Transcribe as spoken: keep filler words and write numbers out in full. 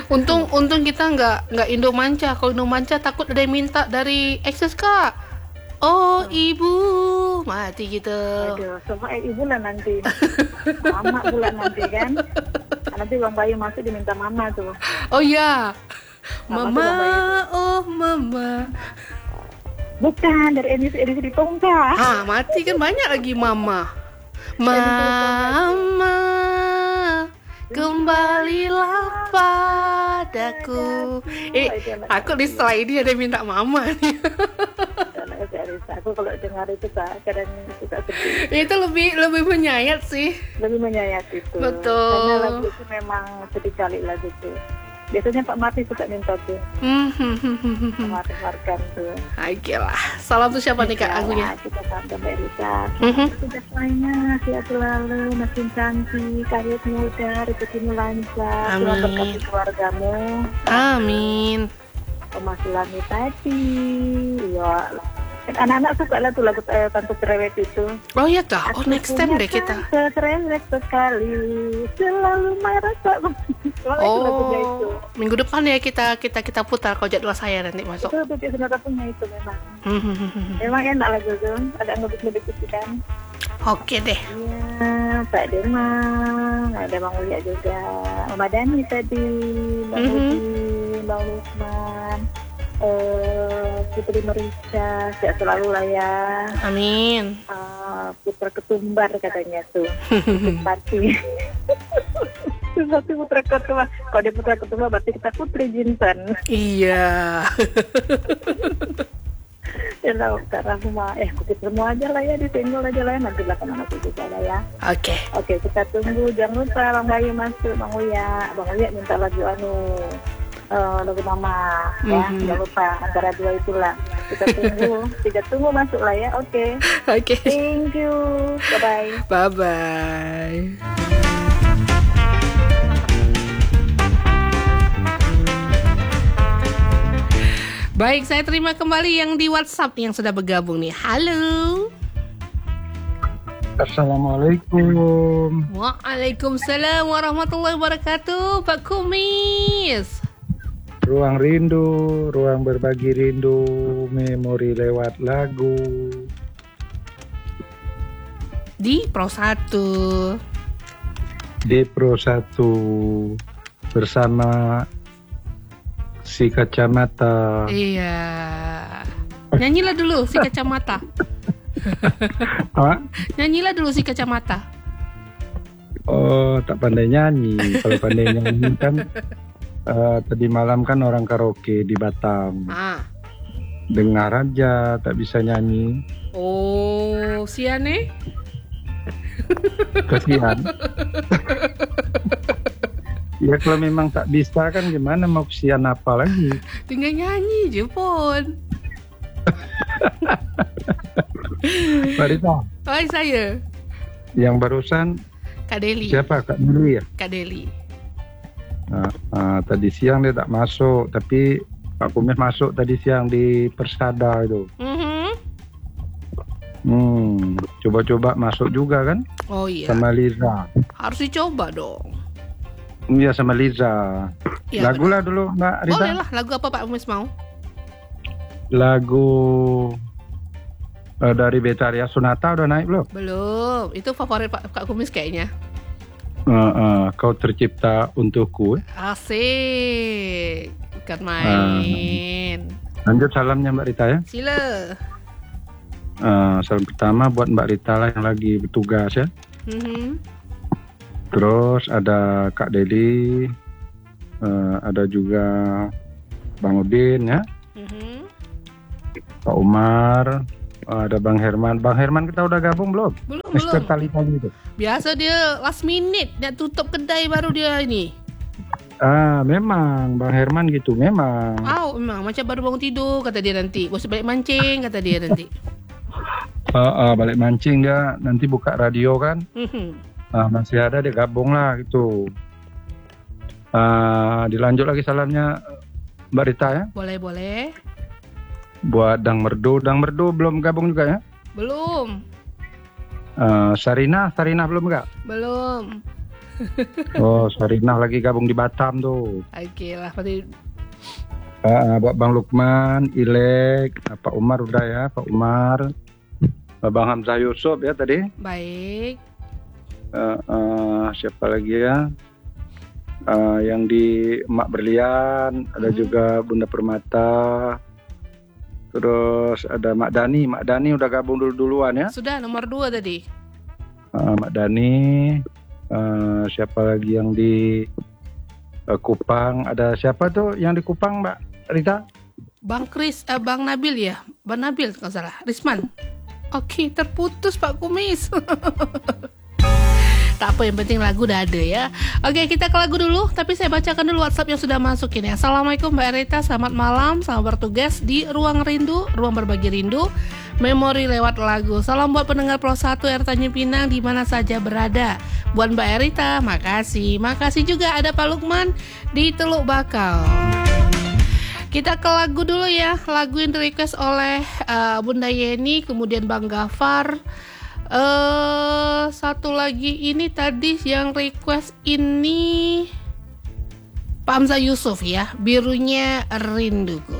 Untung untung kita nggak nggak Indo manca. Kalau Indo manca takut ada yang minta dari Access Kak. Oh, ibu mati kita. Aduh, semua eh, ibu lah nanti. Mama pula nanti kan. Nanti Bang Bayu masuk diminta mama tuh. Oh iya. Mama Mama, tuh Bang Bayu. oh mama. Bukan dari edisi edisi di Tongka. Ah, mati kan banyak lagi mama. Mama, kembalilah padaku. Eh, aku di setelah ini ada yang minta mama nih. Aku kalau dengar itu Kak, kadang suka sedih. Itu lebih lebih menyayat sih. Lebih menyayat itu. Betul. Karena lagu itu memang sedih kali lagu itu. Biasanya Pak Marti suka minta tuh. Hmm, Pak Marti Markan tuh. oke lah. Salam tuh siapa nih Kak lagunya? Kita sampai Mbak Rita. Mhm. Sudah lainnya, sehat selalu, makin cantik, karir muda, rezekimu lancar, Amin. Tuhan berkati keluargamu. Amin. Oma Sulami tadi, ya. Anak-anak suka lah tuh lagu eh, Tante Cerewet itu. Oh iya kak, oh next time deh kita. Tante Cerewet sekali, selalu marah tak. Oh, minggu depan ya kita kita kita putar kalau jadwal saya nanti masuk. Itu Tuti Sunata punya itu memang. Memang enak lagu itu, agak ngebut-ngebut itu kan. Oke deh. Iya, Pak Demang, ada Bang Ulia juga, Mama Dani tadi, Bang Mhm. Udi, Bang Lukman, eh, Putri Merisa, sehat selalu lah ya. Amin. Eh, Putra Ketumbar katanya tuh, Pati. Pati Putra Ketumbar. Kalau dia Putra Ketumbar berarti kita Putri Jintan. Iya. Ya lah, Kak Rahma, eh kukit semua aja lah ya, disenggol aja lah ya, nanti belakang anak juga lah ya. Oke. Oke, kita tunggu. Jangan lupa Bang Bayu masuk, Bang Uya. Bang Uya minta lagu anu, uh, lagu Mama, ya. Mhm. Jangan lupa antara dua itulah. Kita tunggu, kita tunggu masuk lah ya. Oke. Oke. Thank you. Bye bye. Bye bye. Baik, saya terima kembali yang di WhatsApp yang sudah bergabung nih. Halo. Assalamualaikum. Waalaikumsalam warahmatullahi wabarakatuh, Pak Kumis. Ruang rindu, ruang berbagi rindu, memori lewat lagu. Di Pro satu. Di Pro satu bersama si kacamata. Iya. Nyanyilah dulu si kacamata. Apa? Nyanyilah dulu si kacamata. Oh, tak pandai nyanyi. Kalau pandai nyanyi kan uh, tadi malam kan orang karaoke di Batam. Ah. Dengar aja, tak bisa nyanyi. Oh, siane? Kasihan. Ya kalau memang tak bisa kan gimana, mau kesian apa lagi. Tinggal nyanyi je pun. Mbak Rita, Hai saya, yang barusan Kak Deli. siapa? Kak Dulu ya? Kak Deli. Nah, ah, tadi siang dia tak masuk, tapi Pak Kumis masuk tadi siang di Persada itu. Mhm. Hmm, coba-coba masuk juga kan? Oh iya. Sama Liza. Harus dicoba dong. Iya, sama Liza. Ya, Lagu lah dulu Mbak Rita. boleh lah. Lagu apa Pak Kumis mau? Lagu eh, dari Betharia Sonata udah naik belum? Belum. Itu favorit Pak Kak Kumis kayaknya. Eh, eh, kau tercipta untukku. Asik. Bukan main. Lanjut salamnya Mbak Rita ya. Sila. Eh, salam pertama buat Mbak Rita lah yang lagi bertugas ya. Mhm. Terus ada Kak Deli, eh, ada juga Bang Udin ya, Mhm. Pak Umar, ada Bang Herman. Bang Herman kita udah gabung belum? Belum, Mister belum. Tali-tali itu. Biasa dia last minute. Dia tutup kedai baru dia ini. Ah, memang Bang Herman gitu, memang. Oh, memang macam baru bangun tidur kata dia nanti. Bos balik mancing kata dia nanti. Ah, ah, balik mancing dia, nanti buka radio kan. Mhm. Ah, masih ada dia gabung lah gitu. Ah, dilanjut lagi salamnya Mbak Rita ya. Boleh, boleh. Buat Dang Merdu, Dang Merdu belum gabung juga ya. Belum. Ah, Sarina, Sarina belum enggak? Belum. Oh, Sarinah lagi gabung di Batam tuh. Oke lah, berarti Ah, buat Bang Lukman, Ilek, ah, Pak Umar udah ya, Pak Umar, ah, Bang Hamzah Yusuf ya tadi. baik. Ah, ah, siapa lagi ya? Ah, yang di Mak Berlian, ada Mhm. juga Bunda Permata. Terus ada Mak Dani, Mak Dani udah gabung dulu duluan ya. Sudah nomor dua tadi. Ah, Mak Dani, ah, siapa lagi yang di ah, Kupang? Ada siapa tuh yang di Kupang, Mbak Rita? Bang Kris, eh, Bang Nabil ya? Bang Nabil kalau salah. Risman. Oke, terputus Pak Kumis. Tak apa, yang penting lagu udah ada ya. Oke, kita ke lagu dulu. Tapi saya bacakan dulu WhatsApp yang sudah masuk ini. Assalamualaikum Mbak Rita, selamat malam. Selamat bertugas di Ruang Rindu, Ruang Berbagi Rindu. Memori lewat lagu. Salam buat pendengar Pro satu R Tanjung Pinang di mana saja berada. Buat Mbak Rita, makasih. Makasih juga ada Pak Lukman di Teluk Bakau. Kita ke lagu dulu ya. Lagu yang di request oleh uh, Bunda Yeni, kemudian Bang Gafar. Eh satu lagi ini tadi yang request ini Pak Hamzah Yusuf ya, Birunya Rinduku.